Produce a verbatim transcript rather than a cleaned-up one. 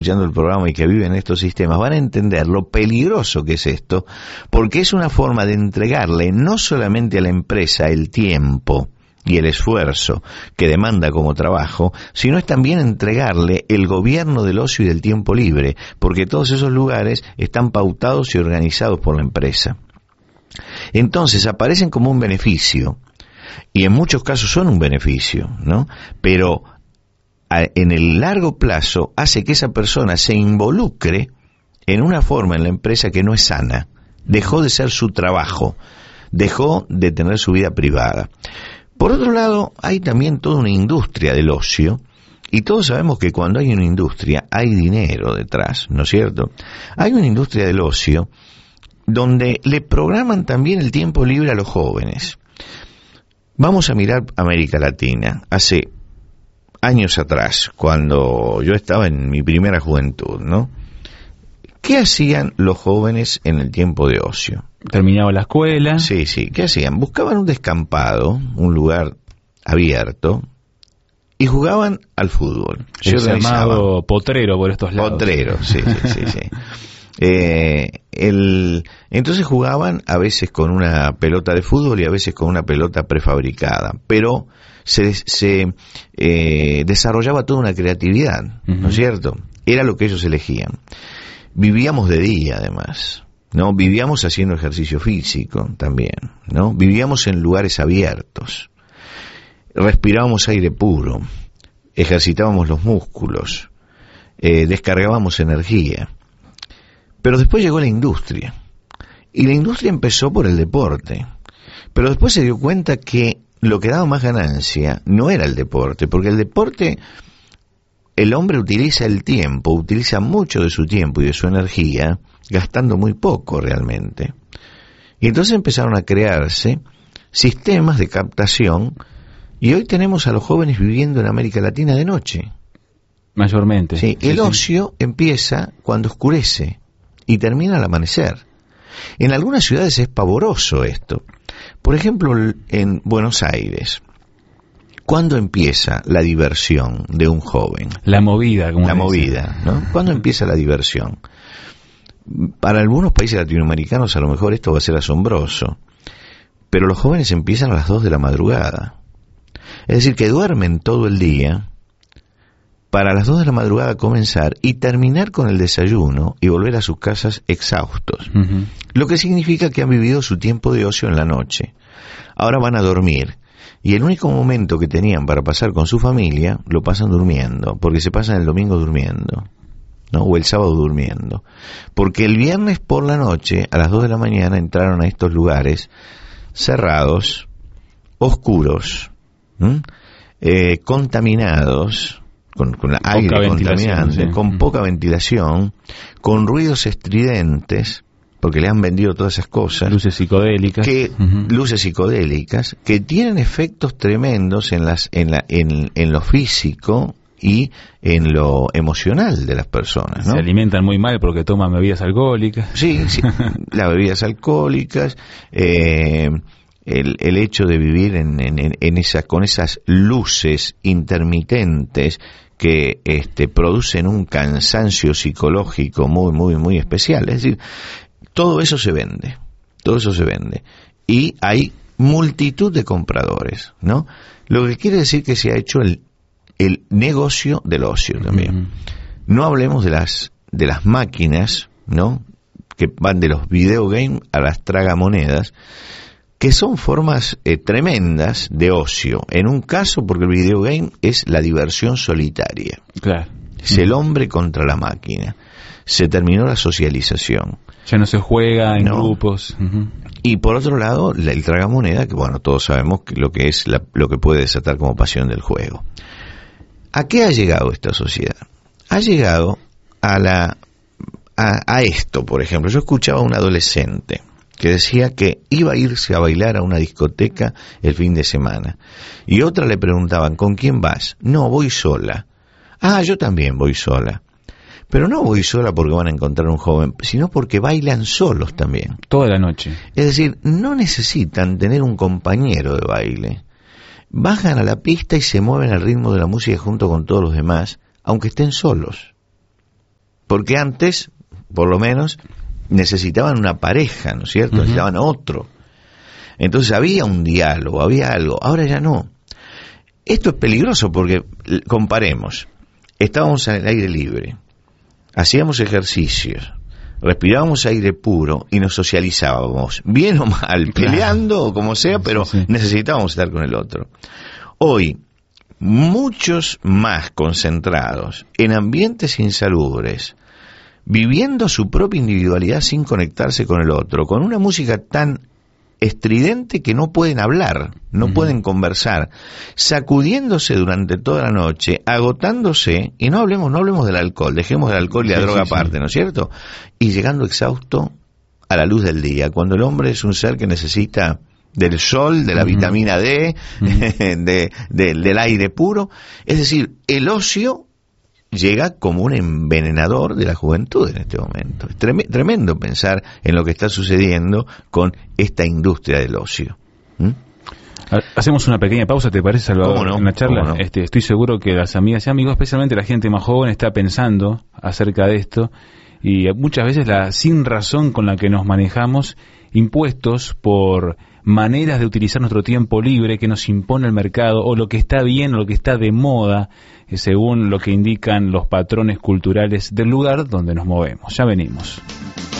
escuchando el programa y que viven estos sistemas van a entender lo peligroso que es esto, porque es una forma de entregarle no solamente a la empresa el tiempo y el esfuerzo que demanda como trabajo, sino es también entregarle el gobierno del ocio y del tiempo libre, porque todos esos lugares están pautados y organizados por la empresa. Entonces aparecen como un beneficio, y en muchos casos son un beneficio, ¿no? Pero en el largo plazo hace que esa persona se involucre en una forma en la empresa que no es sana. Dejó de ser su trabajo, dejó de tener su vida privada. Por otro lado, hay también toda una industria del ocio, y todos sabemos que cuando hay una industria hay dinero detrás, ¿no es cierto? Hay una industria del ocio donde le programan también el tiempo libre a los jóvenes. Vamos a mirar América Latina. Hace años atrás, cuando yo estaba en mi primera juventud, ¿no? ¿Qué hacían los jóvenes en el tiempo de ocio? Terminaba la escuela. Sí, sí. ¿Qué hacían? Buscaban un descampado, un lugar abierto, y jugaban al fútbol. Se llamaba potrero por estos lados. Potrero, sí, sí, sí, sí. Eh, el, entonces jugaban a veces con una pelota de fútbol y a veces con una pelota prefabricada, pero se, se eh, desarrollaba toda una creatividad, uh-huh. ¿no es cierto? Era lo que ellos elegían. Vivíamos de día, además, ¿no? Vivíamos haciendo ejercicio físico también, ¿no? Vivíamos en lugares abiertos, respirábamos aire puro, ejercitábamos los músculos, eh, descargábamos energía. Pero después llegó la industria, y la industria empezó por el deporte, pero después se dio cuenta que lo que daba más ganancia no era el deporte, porque el deporte, el hombre utiliza el tiempo, utiliza mucho de su tiempo y de su energía, gastando muy poco realmente. Y entonces empezaron a crearse sistemas de captación, y hoy tenemos a los jóvenes viviendo en América Latina de noche. Mayormente. Sí, sí el sí. ocio empieza cuando oscurece y termina al amanecer. En algunas ciudades es pavoroso esto. Por ejemplo, en Buenos Aires, ¿cuándo empieza la diversión de un joven? La movida, como La dicen. movida, ¿no? ¿Cuándo empieza la diversión? Para algunos países latinoamericanos a lo mejor esto va a ser asombroso, pero los jóvenes empiezan a las dos de la madrugada. Es decir, que duermen todo el día para las dos de la madrugada comenzar y terminar con el desayuno y volver a sus casas exhaustos. Uh-huh. Lo que significa que han vivido su tiempo de ocio en la noche. Ahora van a dormir. Y el único momento que tenían para pasar con su familia, lo pasan durmiendo, porque se pasan el domingo durmiendo, ¿no? O el sábado durmiendo. Porque el viernes por la noche, a las dos de la mañana, entraron a estos lugares cerrados, oscuros, eh, contaminados, con, con aire contaminante, sí. con poca ventilación, con ruidos estridentes, porque le han vendido todas esas cosas, luces psicodélicas, que uh-huh. luces psicodélicas que tienen efectos tremendos en las en la en, en lo físico y en lo emocional de las personas, ¿no? Se alimentan muy mal porque toman bebidas alcohólicas. Sí, sí, las bebidas alcohólicas, eh, el, el hecho de vivir en, en, en esa, con esas luces intermitentes que este, producen un cansancio psicológico muy, muy, muy especial. Es decir, todo eso se vende, todo eso se vende. Y hay multitud de compradores, ¿no? Lo que quiere decir que se ha hecho el, el negocio del ocio también. Uh-huh. No hablemos de las, de las máquinas, ¿no? Que van de los videogames a las tragamonedas, que son formas eh, tremendas de ocio. En un caso, porque el videogame es la diversión solitaria. Claro. Es el hombre contra la máquina. Se terminó la socialización. Ya no se juega en no. grupos. Uh-huh. Y por otro lado, la, el tragamoneda, que bueno, todos sabemos que lo que es la, lo que puede desatar como pasión del juego. ¿A qué ha llegado esta sociedad? Ha llegado a la a, a esto, por ejemplo. Yo escuchaba a un adolescente que decía que iba a irse a bailar a una discoteca el fin de semana. Y otra le preguntaban, ¿con quién vas? No, voy sola. Ah, yo también voy sola. Pero no voy sola porque van a encontrar un joven, sino porque bailan solos también. Toda la noche. Es decir, no necesitan tener un compañero de baile. Bajan a la pista y se mueven al ritmo de la música junto con todos los demás, aunque estén solos. porque antes, por lo menos, necesitaban una pareja, ¿no es cierto? Uh-huh. Necesitaban otro. Entonces había un diálogo, había algo. Ahora ya no. Esto es peligroso porque, comparemos, estábamos en el aire libre, hacíamos ejercicios, respirábamos aire puro y nos socializábamos, bien o mal, peleando o como sea, pero sí, sí. necesitábamos estar con el otro. Hoy, muchos más concentrados en ambientes insalubres, viviendo su propia individualidad sin conectarse con el otro, con una música tan estridente que no pueden hablar, no uh-huh. pueden conversar, sacudiéndose durante toda la noche, agotándose, y no hablemos, no hablemos del alcohol, dejemos el alcohol y la sí, droga sí, aparte, sí. ¿no es cierto? Y llegando exhausto a la luz del día, cuando el hombre es un ser que necesita del sol, de la uh-huh. vitamina D, uh-huh. de, de, del aire puro, es decir, el ocio llega como un envenenador de la juventud en este momento. Es trem- tremendo pensar en lo que está sucediendo con esta industria del ocio. ¿Mm? Hacemos una pequeña pausa, ¿te parece, Salvador? No? En la charla. No? Este, estoy seguro que las amigas y amigos, especialmente la gente más joven, está pensando acerca de esto, y muchas veces la sin razón con la que nos manejamos, impuestos por maneras de utilizar nuestro tiempo libre que nos impone el mercado, o lo que está bien o lo que está de moda, eh, según lo que indican los patrones culturales del lugar donde nos movemos. Ya venimos.